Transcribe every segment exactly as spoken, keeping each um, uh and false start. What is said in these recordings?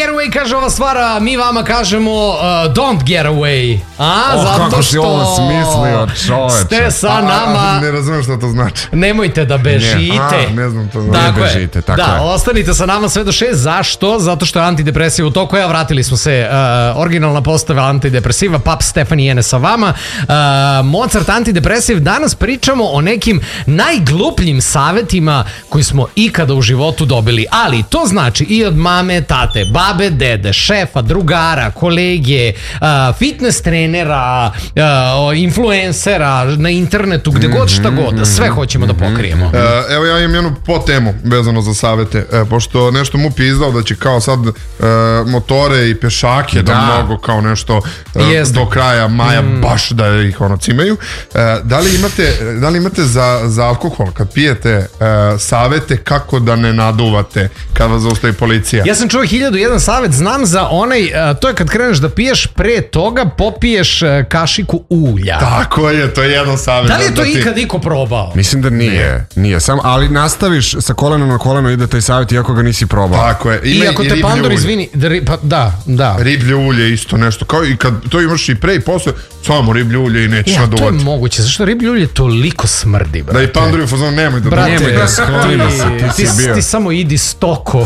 get away, kaže ova stvar, a mi vama kažemo uh, don't get away. A, oh, zato kako što si ovo smislio, čoveče. ste sa a, nama. A, ne razumijem šta to znači. Nemojte da bežite. A, ne znam to znači. Tako ne bežite, tako da, je. ostanite sa nama sve do šest. Zašto? Zato što je antidepresiv u toku. Ja, vratili smo se. Uh, originalna postava antidepresiva, Pap Stefani Jene sa vama. Uh, Mozart antidepresiv. Danas pričamo o nekim najglupljim savetima koji smo ikada u životu dobili. Ali to znači i od mame, tate, babe, dede, šefa, drugara, kolege, uh, fitness trenera, uh, influencera na internetu, gde god šta god. Sve hoćemo da pokrijemo. E, evo ja imam jednu potemu vezano za savete. E, pošto nešto M U P je izdao da će kao sad e, motore i pešake da, da mnogo kao nešto e, do kraja maja mm. baš da ih ono cimaju. E, da li imate, da li imate za, za alkohol kad pijete e, savete kako da ne naduvate kad vas zaustavi policija? Ja sam čuo hiljadu jedan savet, znam za onaj, a, to je kad kreneš da piješ, pre toga popiješ a, kašiku ulja. Tako je, to je jedan savet. Da li je to da ti... ikad iko probao? Mislim da nije, nije, nije. Sam, ali nastaviš sa kolena na koleno ide taj savjet iako ga nisi probao. Tako je. Ima I ako te pandur izvini, da, pa, da, da. Riblje ulje isto nešto, kao i kad to imaš i pre i posle, samo riblje ulje i nećeš ja, naduvati. To je moguće, zašto riblje ulje toliko smrdi, brate. Da i panduri u fazonu nemoj da brate, nemoj da sklonimo se, ti, ti, si bio. Ti samo idi stoko.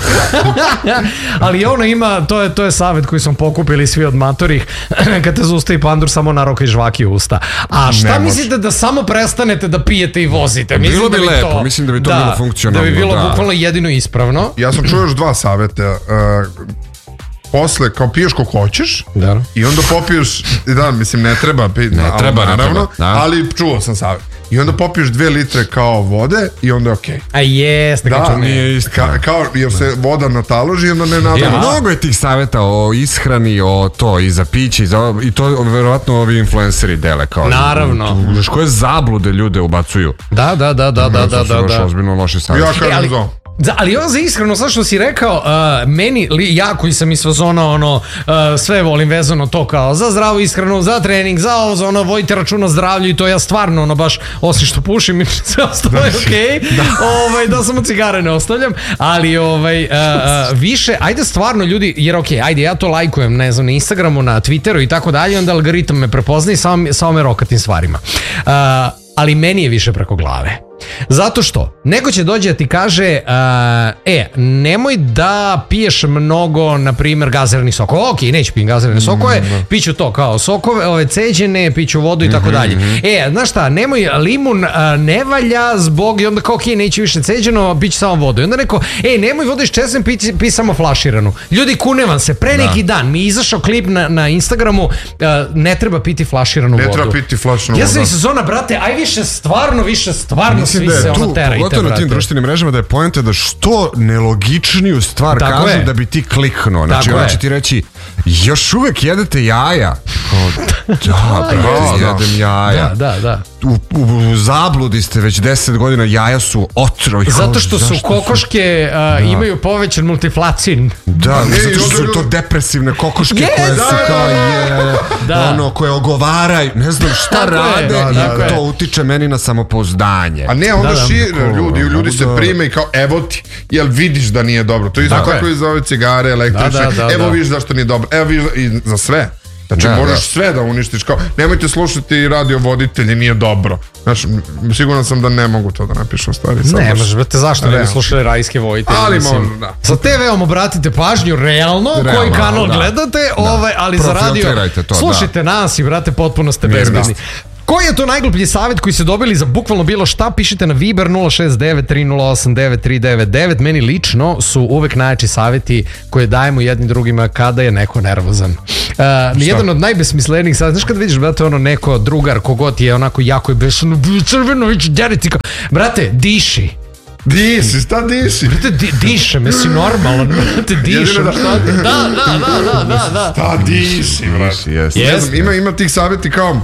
Ali ono ima, to je, to je savjet koji smo pokupili svi od matorih, kad te zaustavi pandur, samo narokaj žvaki u usta. A šta ne mislite može. Da samo prestanete da pijete i vozite? Mislim bilo bi da bi lepo, to, mislim da bi to da, bilo funkcionalno. Da bi bilo da. bukvalno jedino ispravno. Ja sam čuo još dva savjeta. Uh, posle, kao piješ ko hoćeš da. I onda popiješ, da, mislim, ne treba, pi, ne, ali, treba, naravno, ne treba, da. Ali čuo sam savjet. I onda popiješ dve litre kao vode i onda je okej. Okay. A jeste, da, kao nije isto. Ka, kao, jer se voda nataloži i onda ne nadamo. Ja, mnogo je tih savjeta o ishrani, o to, i za piće, i, za, i to verovatno ovi influenceri dele. Kao, naravno. Znaš, koje zablude ljude ubacuju. Da, da, da, da, da, da, da, da. Ozbiljno loši savjet. Ja kažem ali, za. Za, ali ovo za iskreno, sad što si rekao, uh, meni, li, ja koji sam iz fazona, ono, uh, sve volim vezano to kao za zdravu ishranu, za trening, za ovo, za ono, vojite računa o zdravlju i to ja stvarno, ono, baš, osim što pušim i sve ostalo je okej, okay. da. Ovaj, da samo cigare ne ostavljam, ali ovaj, uh, uh, više, ajde stvarno ljudi, jer okej, okay, ajde, ja to lajkujem, ne znam, na Instagramu, na Twitteru i tako dalje, onda algoritam me prepozna i samo, samo me roka tim stvarima. Uh, ali meni je više preko glave. Zato što neko će dođe da ti kaže uh, e, nemoj da piješ mnogo, na primjer, gazirani sok. Ok, neću pijem gazirane sokove, mm, piću to kao sokove, ove ceđene, piću vodu i tako dalje. E, znaš šta, nemoj, limun uh, ne valja zbog, i onda kao ok, neću više ceđeno, piću samo vodu. I onda neko, e, nemoj vodu iz česem, pi, pi samo flaširanu. Ljudi, kunevam se, pre neki da. dan mi je izašao klip na, na Instagramu, uh, ne treba piti flaširanu ne vodu. Ne treba piti flaširanu vodu. Ja sam iz sezona, brate, aj više stvarno, više stvarno mislim svi da je se tu, ono terajte, pogotovo na tim društvenim mrežama, da je poenta da što nelogičniju stvar tako kažu je. Da bi ti kliknuo. Znači, ona će ti reći, još uvek jedete jaja. Kao, da, brate, jedem jaja. Da, da, da. U, u, u zabludi ste već deset godina, jaja su otrov. Zato što su kokoške su... A, imaju povećan multiflacin. Da, ne, zato što su to depresivne kokoške yes, koje su da, kao je, da. ono, koje ogovaraju, ne znam šta tako rade je, da, da, i to utiče meni na samopouzdanje. A ne, onda da, da, šire da, ljudi, ljudi se prime i kao evo ti, jel vidiš da nije dobro. To je isto tako i za ove cigare električne, da, da, da, evo da. vidiš zašto nije dobro, evo vidiš i za sve. Znači, da, možeš da. sve da uništiš, kao, nemojte slušati radio voditelji, nije dobro. Znači, siguran sam da ne mogu to da napišu stvari. Ne, možeš, brate, zašto ne bi slušali rajske voditelje? Ali možda, da. Sa te veom obratite pažnju, realno, realno koji kanal da. gledate, da. ovaj, ali za radio, to, slušajte da. nas i, brate, potpuno ste bezbedni. Koji je to najgluplji savjet koji ste dobili za bukvalno bilo šta? Pišite na Viber nula šest devet tri nula osam devet tri devet devet. Meni lično su uvek najjači savjeti koje dajemo jednim drugima kada je neko nervozan. Uh, jedan od najbesmislenijih savjeta, znaš kad vidiš, brate, ono neko drugar, kogod je onako jako je besano, crveno, već deriti, brate, diši. Diši, šta diši? Brate, di, diše, mesi normalan, brate, dišem. Da, da, da, da, da, da. Šta diši, brate? Yes. Ne znam, ima, ima tih savjeti kao...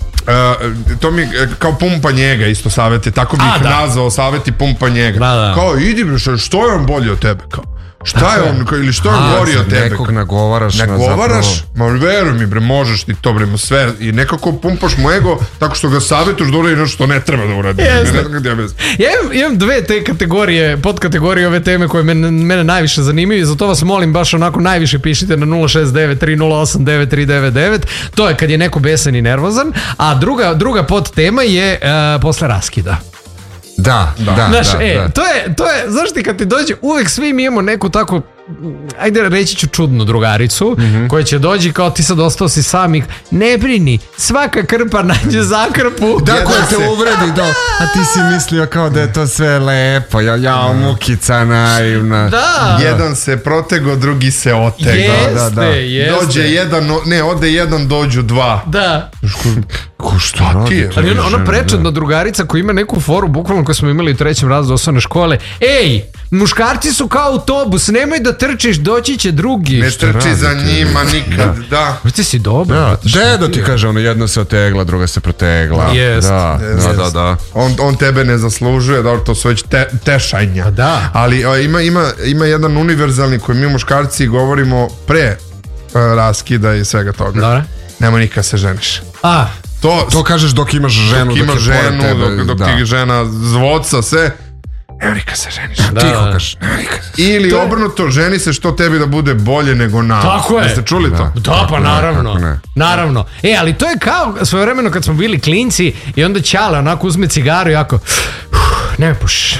Uh, to mi kao pumpa njega isto savjeti, tako bih A, da. nazvao savjeti pumpa njega. Da, da. Kao idi bre, što je on bolji od tebe, kao Šta je on, ili što je on govori o tebe? Nekog nagovaraš. Nagovaraš? Ma veruj mi bre, možeš ti to bre, sve. I nekako pumpaš mu ego tako što ga savjetuješ da uradi nešto što ne treba da uradi. Ja imam dve te kategorije, podkategorije ove teme koje mene, mene najviše zanimaju i zato vas molim baš onako najviše pišite na nula šest devet tri nula osam devet tri devet devet. To je kad je neko besan i nervozan, a druga, druga podtema je uh, posle raskida. Da, da, da. Znaš, da, e, da. to je, to je, znaš ti kad ti dođe, uvek svi mi imamo neku tako, ajde reći ću čudnu drugaricu, mm-hmm. koja će dođi kao ti sad ostao si sam i ne brini, svaka krpa nađe zakrpu. Da, koja te uvredi, da, a ti si mislio kao da je to sve lepo, ja, ja, mukica naivna. Da. Jedan se protego, drugi se otego. Jeste, da, da. jeste. Dođe jedan, ne, ode jedan, dođu dva. Da. Ko šta ti je? Ali ona, ona prečadna drugarica koja ima neku foru, bukvalno koju smo imali u trećem razredu osnovne škole. Ej, muškarci su kao autobus, nemoj da trčiš, doći će drugi. Ne trči za njima nikad, da. Ti si dobro. Da, dedo ti kaže, ono, jedna se otegla, druga se protegla. Jest. Da, jest. da, da, da. On, on tebe ne zaslužuje, dobro, to su već te, tešanja. Da. Ali o, ima, ima, ima jedan univerzalni koji mi muškarci govorimo pre uh, raskida i svega toga. Dobre. Nemoj nikad se ženiš. A, To, to kažeš dok imaš ženu, dok imaš dok ženu, tebe, dok, dok da. ti žena zvoca, sve. Evo nikad se ženiš. Da, Tiho da. kažeš. Ili To je- obrnuto, ženi se što tebi da bude bolje nego nama. Tako je. Jeste čuli to? Da, pa ne, naravno. kako ne. Naravno. E, ali to je kao svojevremeno kad smo bili klinci i onda Ćale onako uzme cigaru i jako ne puš.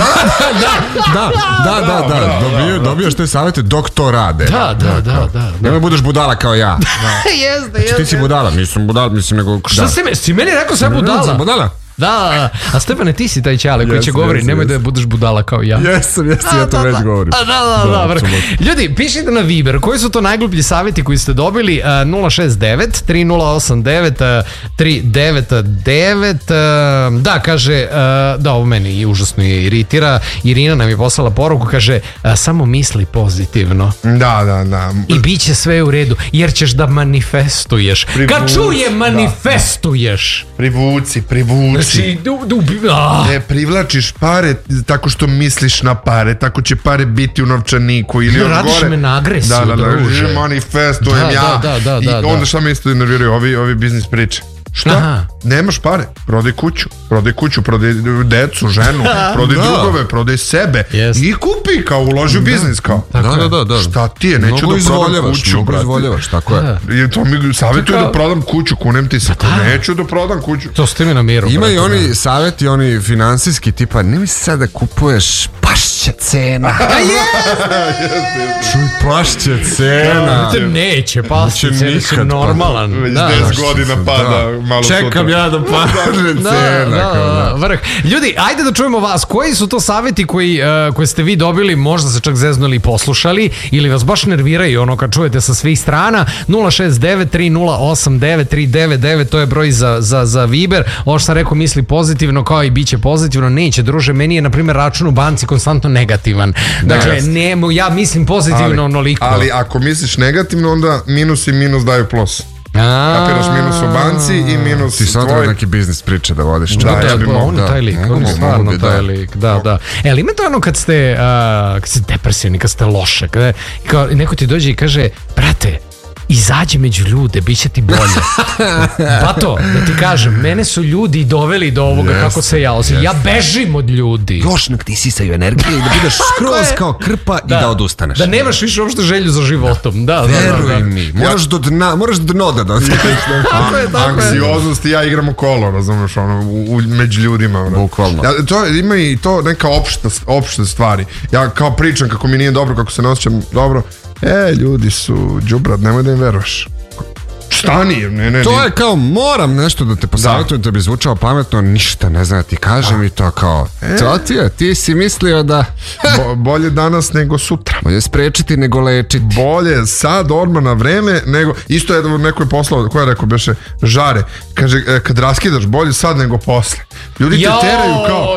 Da, da, da, da. Dobio, dobijaš te savjete dok to rade. Da, da, da, da. Nemoj budeš budala kao ja. Jeste, Ti si jeste. budala, nisam budala, mislim nego... Šta si, me, si meni rekao sve budala? Budala? Da, a Stefane, ti si taj Ćale koji će Jesam, govori, jesam, nemoj jesam. da budeš budala kao ja. Jesam, jesam, ja to već govorim. A, da, da, da, vrh. apsolutno. Ljudi, pišite na Viber, koji su to najgluplji savjeti koji ste dobili? uh, nula šest devet tri nula osam devet tri devet devet. uh, Da, kaže, uh, da, ovo meni i užasno je iritira. Irina nam je poslala poruku, kaže, uh, samo misli pozitivno Da, da, da. i bit će sve u redu, jer ćeš da manifestuješ. Kad Privuci, čuje manifestuješ. Privuci, privuci. Znači, du, du, ah. Ne privlačiš pare tako što misliš na pare, tako će pare biti u novčaniku ili još Radiš gore. me na agresiju, da, da, da, druže. manifestujem Da, ja. da, da, da, I da. onda šta me isto nerviraju ovi, ovi biznis priče. Šta? Aha. Nemaš pare, prodaj kuću, prodaj kuću, prodaj decu, ženu, prodaj Da. drugove, prodaj sebe. Jest. I kupi kao, uloži u biznis kao. Da, da, da, da. Šta ti je, neću Mnogo da prodam izvoljavaš, kuću, mnogo brate. izvoljavaš, tako je. I to mi savjetuju Kao- da prodam kuću, kunem ti se, neću da prodam kuću. To ste mi na miru. Ima i brate, oni savjeti, oni finansijski, tipa, nemoj sad da kupuješ, pašće cena. Čuj, pašće cena. Brate, neće pasti, Neće cene su nikad, normalan. Već Da, deset godina pada, malo Čekam sutra. ja da paže Da, cena. da, kao da. da, vrh. Ljudi, ajde da čujemo vas. Koji su to savjeti koji, uh, koje ste vi dobili, možda se čak zeznuli i poslušali, ili vas baš nerviraju ono kad čujete sa svih strana? nula šest devet tri nula osam devet tri devet devet, to je broj za, za, za Viber. Ovo što sam rekao, misli pozitivno, kao i bit će pozitivno. Neće, druže, meni je, na primjer, račun u banci konstantno negativan. Dakle, jest. nemo, ja mislim pozitivno Ali, onoliko. ali ako misliš negativno, onda minus i minus daju plus. A, Kapiraš minus u banci i minus Ti sad tvoj... treba neki biznis priče da vodiš. Da, Da, ja bi da, mogu, on je da. taj lik, Mogu, on je mogu stvarno bi, taj da. lik, da, da. E, ali imate ono kad ste, uh, kad ste depresivni, kad ste loše, kada, kao, neko ti dođe i kaže, brate, izađi među ljude, bit će ti bolje. Bato, da ti kažem, mene su ljudi doveli do ovoga Jest, kako se ja osjećam. Ja bežim od ljudi. Još nek ti sisaju energije i da budeš skroz je. kao krpa i da odustaneš. Da nemaš više uopšte želju za životom. Da, da, da. Veruj da. mi, moraš do dna, moraš do dno da dođeš. Tako je, tako je. Anksioznost i ja igramo kolo, razumeš, ono, u, u, među ljudima. Ono. Bukvalno. Ja, to, ima i to neka opšta, opšte stvari. Ja kao pričam kako mi nije dobro, kako se ne osjećam dobro. E, ljudi su đubrad, nemoj da im veruješ. Stani, ne, ne. To ni- je kao, moram nešto da te posavjetujem da bi zvučao pametno, ništa ne znam da ti kažem i to kao, to ti je, ti si mislio da Bo, bolje danas nego sutra. bolje sprečiti nego lečiti. Bolje sad, odmah na vreme, nego, isto je neko je poslao, ko je rekao, beše, žare, kaže, e, kad raskidaš, bolje sad nego posle. Ljudi te Jao, teraju kao,